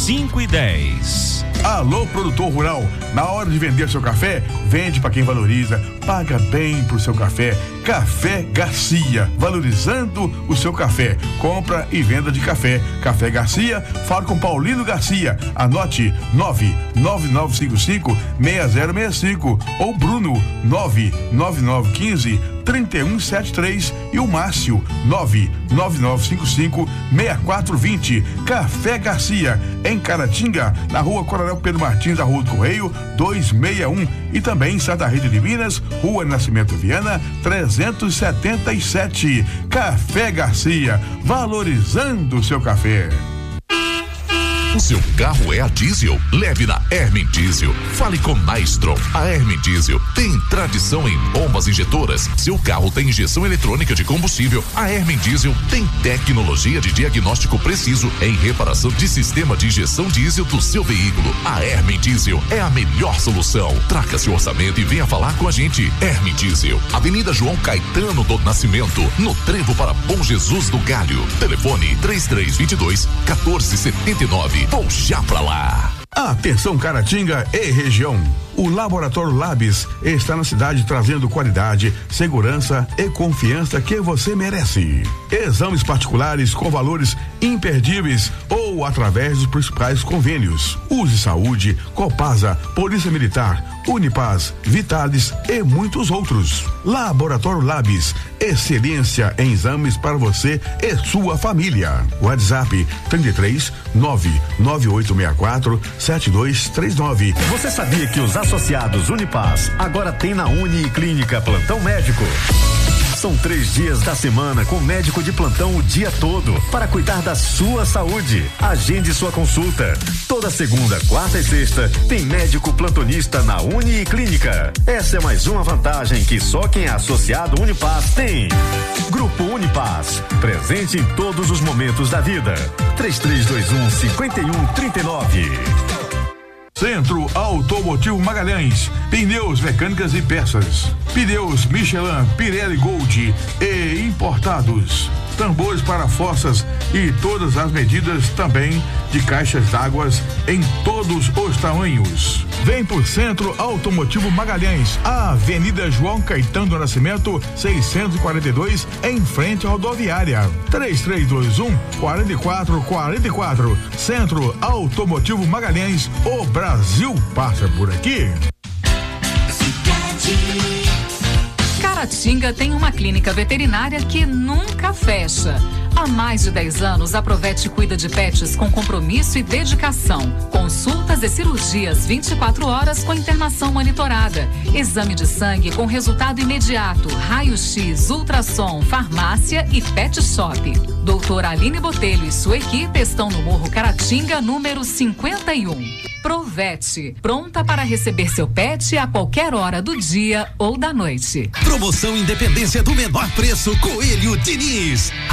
5:10. Alô, produtor rural, na hora de vender seu café, vende para quem valoriza, paga bem pro seu café. Café Garcia, valorizando o seu café. Compra e venda de café. Café Garcia, fala com Paulino Garcia. Anote 99955-6065 ou Bruno 99915-3173 e o Márcio 99955-6420. Café Garcia, em Caratinga, na rua Coronel Pedro Martins, da Rua do Correio 261, e também em Santa Rita de Minas, Rua Nascimento Viana 377. Café Garcia, valorizando o seu café. O seu carro é a diesel? Leve na Hermen Diesel. Fale com Maestro. A Hermen Diesel tem tradição em bombas injetoras. Seu carro tem injeção eletrônica de combustível. A Hermen Diesel tem tecnologia de diagnóstico preciso em reparação de sistema de injeção diesel do seu veículo. A Hermen Diesel é a melhor solução. Traga seu orçamento e venha falar com a gente. Hermen Diesel, Avenida João Caetano do Nascimento, no Trevo para Bom Jesus do Galho. Telefone 3322-1479. Vou já pra lá. Atenção Caratinga e região. O Laboratório Labs está na cidade trazendo qualidade, segurança e confiança que você merece. Exames particulares com valores imperdíveis ou através dos principais convênios. Use Saúde, Copasa, Polícia Militar, Unipaz, Vitalis e muitos outros. Laboratório Labs, excelência em exames para você e sua família. WhatsApp 33 99864 7239. Você sabia que os associados Unipaz agora tem na Uniclínica Plantão Médico? São 3 dias da semana com médico de plantão o dia todo para cuidar da sua saúde. Agende sua consulta. Toda segunda, quarta e sexta tem médico plantonista na Uniclínica. Essa é mais uma vantagem que só quem é associado Unipaz tem. Grupo Unipaz, presente em todos os momentos da vida. 3321-5139. Centro Automotivo Magalhães, pneus, mecânicas e peças, pneus Michelin, Pirelli Gold e importados, tambores para fossas e todas as medidas também de caixas d'água em todos os tamanhos. Vem por Centro Automotivo Magalhães, Avenida João Caetano do Nascimento 642, em frente à rodoviária. 3321-4444. Centro Automotivo Magalhães, o Brasil passa por aqui. Caratinga tem uma clínica veterinária que nunca fecha. Há mais de 10 anos, a Provete cuida de pets com compromisso e dedicação. Consultas e cirurgias 24 horas com internação monitorada. Exame de sangue com resultado imediato. Raio-X, ultrassom, farmácia e pet shop. Doutora Aline Botelho e sua equipe estão no Morro Caratinga, número 51. Provete, pronta para receber seu pet a qualquer hora do dia ou da noite. Promoção Independência do Menor Preço Coelho Diniz.